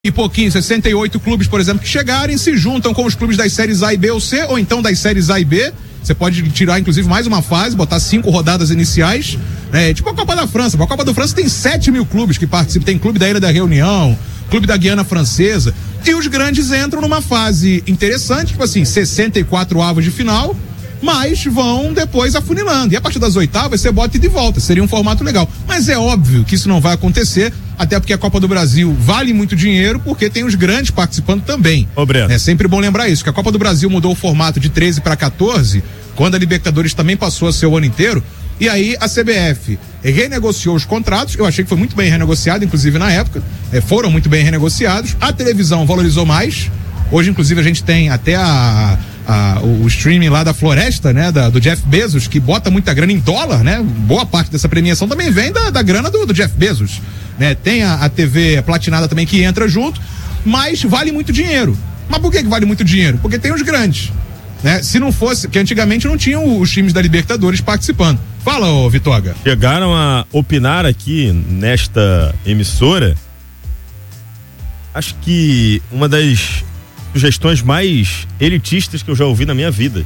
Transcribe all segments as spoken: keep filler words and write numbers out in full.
e pouquinho, sessenta e oito clubes, por exemplo, que chegarem, se juntam com os clubes das séries A e B ou C, ou então das séries A e B. Você pode tirar, inclusive, mais uma fase, botar cinco rodadas iniciais, né? Tipo a Copa da França. A Copa da França tem sete mil clubes que participam. Tem clube da Ilha da Reunião, clube da Guiana Francesa. E os grandes entram numa fase interessante, tipo assim, sessenta e quatro avos de final, mas vão depois afunilando. E a partir das oitavas, você bota e de volta. Seria um formato legal. Mas é óbvio que isso não vai acontecer, até porque a Copa do Brasil vale muito dinheiro, porque tem os grandes participando também. Ô, Breno. É sempre bom lembrar isso, que a Copa do Brasil mudou o formato de treze para quatorze, quando a Libertadores também passou a ser o ano inteiro. E aí a C B F renegociou os contratos. Eu achei que foi muito bem renegociado, inclusive na época. É, foram muito bem renegociados. A televisão valorizou mais. Hoje, inclusive, a gente tem até a, a, o streaming lá da Floresta, né? Da, do Jeff Bezos, que bota muita grana em dólar, né? Boa parte dessa premiação também vem da, da grana do, do Jeff Bezos, né? Tem a, a T V platinada também que entra junto, mas vale muito dinheiro. Mas por que que vale muito dinheiro? Porque tem os grandes, né? Se não fosse, que antigamente não tinham os times da Libertadores participando. Fala, ô Vitoga. Chegaram a opinar aqui nesta emissora, acho que uma das sugestões mais elitistas que eu já ouvi na minha vida.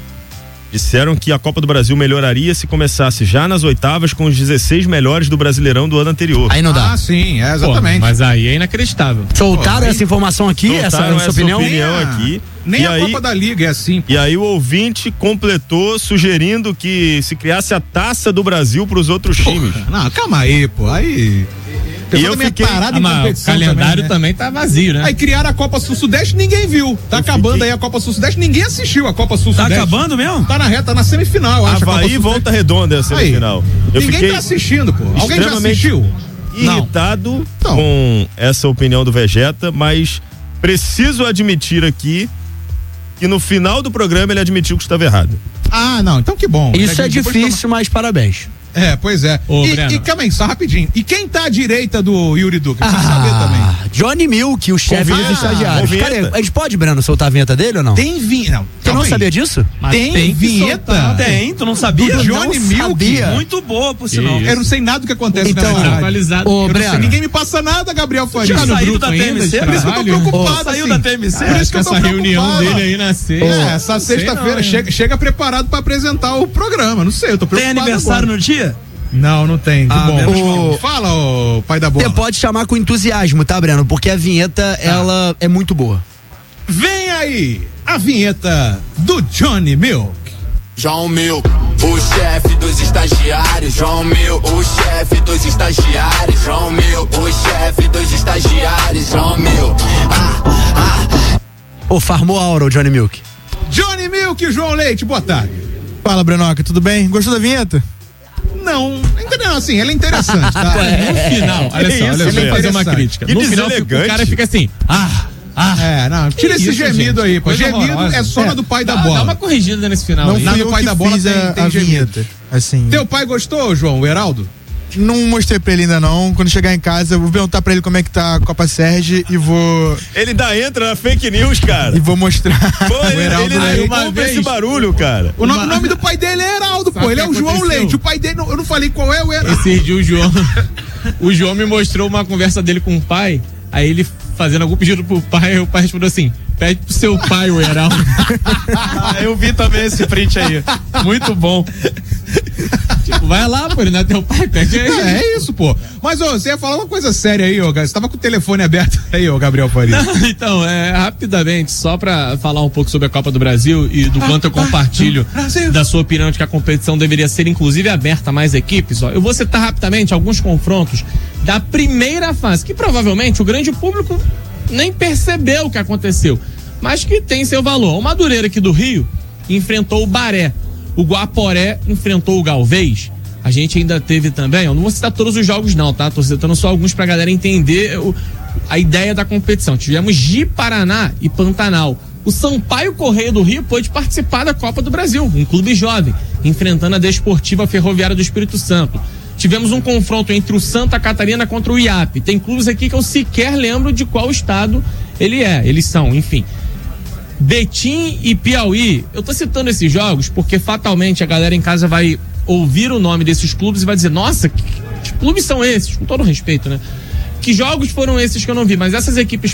Disseram que a Copa do Brasil melhoraria se começasse já nas oitavas com os dezesseis melhores do Brasileirão do ano anterior. Aí não dá. Ah, sim, é exatamente. Pô, mas aí é inacreditável. Soltaram Pô, aí... essa informação aqui, Soltaram essa, essa essa opinião? opinião Nem a- aqui. Nem E a aí- Copa da Liga é assim. E aí o ouvinte completou sugerindo que se criasse a Taça do Brasil para os outros times. Não, calma aí, pô. Aí. E eu fiquei- parada Ah, em mas o competição calendário também, também, né? tá vazio, né? Aí criaram a Copa Sul-Sudeste, ninguém viu. Tá Eu acabando fiquei- aí a Copa Sul-Sudeste, ninguém assistiu a Copa Tá Sul-Sudeste. acabando mesmo? Tá na reta, tá na semifinal, eu acho. a Copa Havaí e Sul-Sudeste. Volta Redonda é a semifinal. Eu Ninguém fiquei tá assistindo, pô. Alguém já extremamente assistiu? irritado Não. com essa opinião do Vegeta, mas preciso admitir aqui que no final do programa ele admitiu que estava errado. Ah, não, então que bom. Isso é Depois difícil, mas parabéns. toma- É, pois é. Ô, e, Breno. e calma aí, só rapidinho. E quem tá à direita do Yuri Duque? Precisa saber também. Ah, Johnny Milk, o chefe Convida- dos estagiários. convida. Cara, a gente pode, Breno, soltar a vinheta dele ou não? Tem vinheta. Não, Você calma não aí. sabia disso? Mas Tem, tem que vinheta? soltar. Tem, tu não sabia? Do Johnny não Milk? sabia. Muito boa, por sinal. Isso. Eu não sei nada do que acontece Então, na rádio. atualizado. Ô, Eu não sei, Breno. ninguém me passa nada, Gabriel Faria. Já no saiu grupo da ainda T M C? de Por isso que eu tô trabalho? preocupado. Saiu assim. da T M C? Por Acho isso que que eu tô essa reunião preocupado. dele aí na sexta. É, essa Sei sexta-feira não, chega, chega preparado pra apresentar o programa. Não sei, eu tô Tem preocupado. aniversário agora. no dia? Não, não tem. Que Ah, bom. menos mal. Fala, ô pai da bola. Você pode chamar com entusiasmo, tá, Breno? Porque a vinheta, ela é muito boa. Vem aí a vinheta do Johnny Milk. João Milk, o chefe dos estagiários. João Milk, o chefe dos estagiários. João Milk, o chefe dos estagiários. João Milk. Ah, ah. Ô, farmou a aura o Johnny Milk. Johnny Milk e João Leite, boa tarde. Fala, Brenoca, tudo bem? Gostou da vinheta? Não, entendeu? Assim, ela é interessante, tá? No final, olha Que só, isso, olha só, velho? vou fazer uma Interessante. crítica. Que No final, deselegante. o cara fica assim, ah, ah. É, não, tira Que esse isso, gemido gente? aí, pô. Coisa Gemido horrorosa. é só É, na do pai da dá- bola. Dá uma corrigida nesse final Não aí. Lá fui no eu pai que da bola fiz tem- a, tem a gemido. vinheta. Assim, Teu pai gostou, João, o Heraldo? não mostrei pra ele ainda não. Quando chegar em casa, eu vou perguntar pra ele como é que tá a Copa Sérgio e vou, Ele ainda entra na fake news, cara. e vou mostrar. Pô, ele, Heraldo ele, aí, ele uma compra vez- esse barulho, cara. O nome, o nome do pai dele é Heraldo, Sabe pô. Ele o é que o João aconteceu? Leite. O pai dele, não- eu não falei qual é o Heraldo. Esse dia o João, o João me mostrou uma conversa dele com o pai, aí ele fazendo algum pedido pro pai, o pai respondeu assim, pede pro seu pai o Heraldo. Ah, eu vi também esse print aí. Muito bom. Tipo, vai lá, pô, ele não é teu pai, pede aí. É, é isso, pô. Mas, ô, você ia falar uma coisa séria aí, ô, Gabriel. Você tava com o telefone aberto aí, ô, Gabriel Faria. Não, então, é, rapidamente, só pra falar um pouco sobre a Copa do Brasil e do quanto eu compartilho da sua opinião de que a competição deveria ser inclusive aberta a mais equipes, ó, eu vou citar rapidamente alguns confrontos da primeira fase, que provavelmente o grande público nem percebeu o que aconteceu, mas que tem seu valor. O Madureira aqui do Rio enfrentou o Baré, o Guaporé enfrentou o Galvez. A gente ainda teve também, eu não vou citar todos os jogos não, tá? Tô citando só alguns pra galera entender o, a ideia da competição. Tivemos Ji Paraná e Pantanal. O Sampaio Correia do Rio pôde participar da Copa do Brasil, um clube jovem, enfrentando a Desportiva Ferroviária do Espírito Santo. Tivemos um confronto entre o Santa Catarina contra o I A P. Tem clubes aqui que eu sequer lembro de qual estado ele é, eles são, enfim. Betim e Piauí, eu tô citando esses jogos porque fatalmente a galera em casa vai ouvir o nome desses clubes e vai dizer, nossa, que, que clubes são esses? Com todo respeito, né? que jogos foram esses que eu não vi? Mas essas equipes